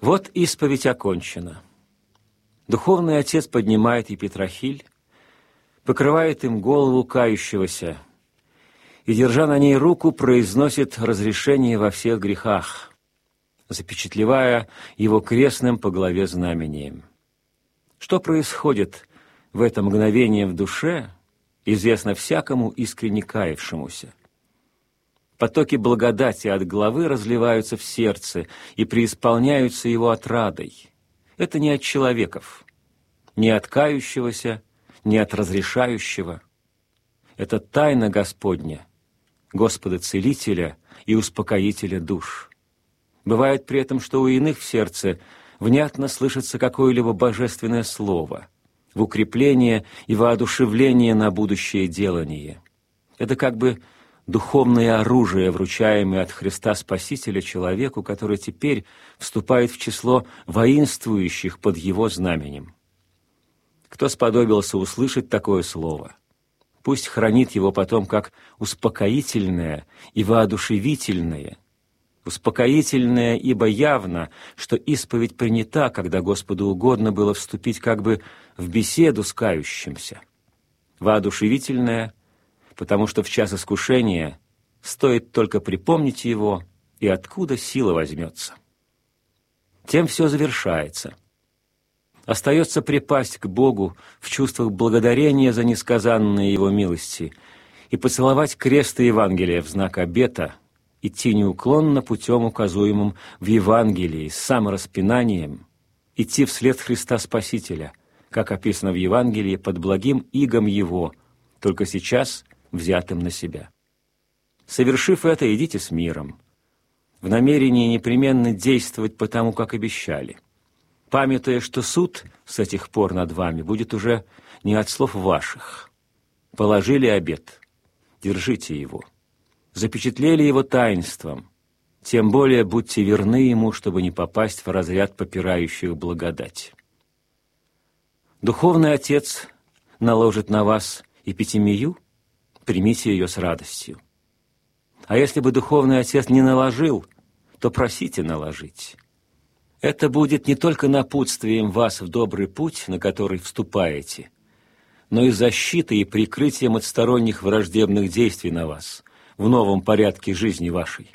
Вот исповедь окончена. Духовный отец поднимает епитрахиль, покрывает им голову кающегося и, держа на ней руку, произносит разрешение во всех грехах, запечатлевая его крестным по голове знамением. Что происходит в это мгновение в душе, известно всякому искренне каявшемуся. Потоки благодати от головы разливаются в сердце и преисполняются его отрадой. Это не от человеков, не от кающегося, не от разрешающего. Это тайна Господня, Господа Целителя и Успокоителя душ. Бывает при этом, что у иных в сердце внятно слышится какое-либо божественное слово, в укрепление и воодушевление на будущее делание. Это как бы духовное оружие, вручаемое от Христа Спасителя человеку, который теперь вступает в число воинствующих под Его знаменем. Кто сподобился услышать такое слово, пусть хранит его потом как успокоительное и воодушевительное. Успокоительное, ибо явно, что исповедь принята, когда Господу угодно было вступить как бы в беседу с кающимся. Воодушевительное, потому что в час искушения стоит только припомнить его, и откуда сила возьмется. Тем все завершается. Остается припасть к Богу в чувствах благодарения за несказанные Его милости и поцеловать крест и Евангелие в знак обета, идти неуклонно путем, указуемым в Евангелии, с самораспинанием, идти вслед Христа Спасителя, как описано в Евангелии, под благим игом Его, только сейчас взятым на себя. Совершив это, идите с миром, в намерении непременно действовать по тому, как обещали, памятуя, что суд с этих пор над вами будет уже не от слов ваших. Положили обет, держите его, запечатлели его таинством, тем более будьте верны ему, чтобы не попасть в разряд попирающих благодать. Духовный Отец наложит на вас эпитемию, примите ее с радостью. А если бы Духовный Отец не наложил, то просите наложить. Это будет не только напутствием вас в добрый путь, на который вступаете, но и защитой и прикрытием от сторонних враждебных действий на вас в новом порядке жизни вашей.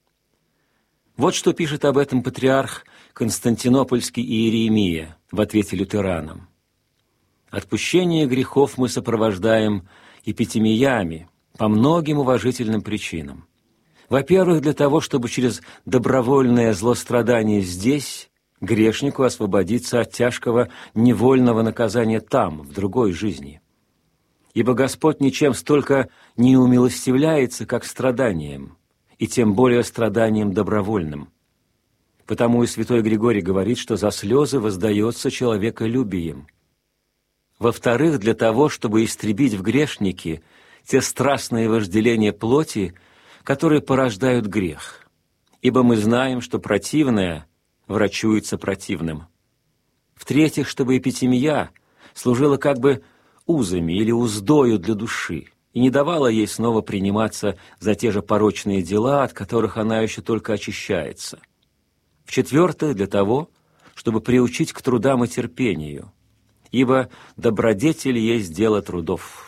Вот что пишет об этом патриарх Константинопольский Иеремия в ответе лютеранам. «Отпущение грехов мы сопровождаем эпитемиями по многим уважительным причинам. Во-первых, для того, чтобы через добровольное злострадание здесь грешнику освободиться от тяжкого невольного наказания там, в другой жизни. Ибо Господь ничем столько не умилостивляется, как страданием, и тем более страданием добровольным. Потому и святой Григорий говорит, что за слезы воздается человеколюбием. Во-вторых, для того, чтобы истребить в грешнике те страстные вожделения плоти, которые порождают грех. Ибо мы знаем, что противное врачуется противным. В-третьих, чтобы эпитемия служила как бы узами или уздою для души и не давала ей снова приниматься за те же порочные дела, от которых она еще только очищается. В-четвертых, для того, чтобы приучить к трудам и терпению, ибо добродетель есть дело трудов.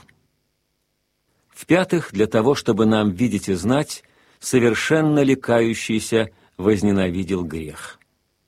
В-пятых, для того, чтобы нам видеть и знать, совершенно ли кающийся возненавидел грех.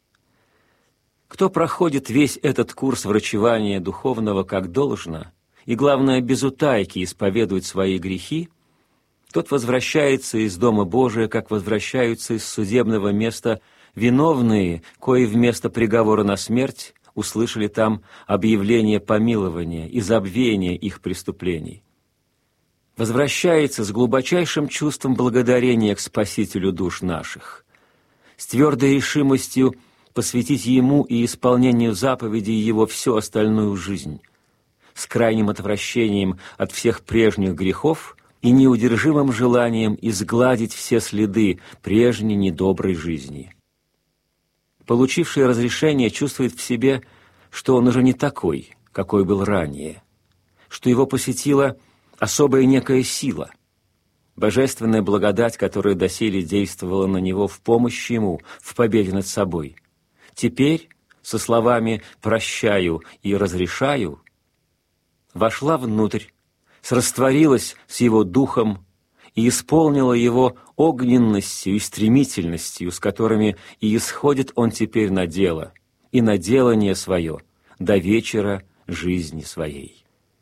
Кто проходит весь этот курс врачевания духовного как должно, и, главное, без утайки исповедует свои грехи, тот возвращается из Дома Божия, как возвращаются из судебного места виновные, кои вместо приговора на смерть услышали там объявление помилования и забвения их преступлений. Возвращается с глубочайшим чувством благодарения к Спасителю душ наших, с твердой решимостью посвятить Ему и исполнению заповедей Его всю остальную жизнь, с крайним отвращением от всех прежних грехов и неудержимым желанием изгладить все следы прежней недоброй жизни. Получивший разрешение чувствует в себе, что он уже не такой, какой был ранее, что его посетила особая некая сила, божественная благодать, которая доселе действовала на него в помощь ему в победе над собой, теперь со словами «прощаю» и «разрешаю» вошла внутрь, срастворилась с его духом и исполнила его огненностью и стремительностью, с которыми и исходит он теперь на дело, и на делание свое до вечера жизни своей.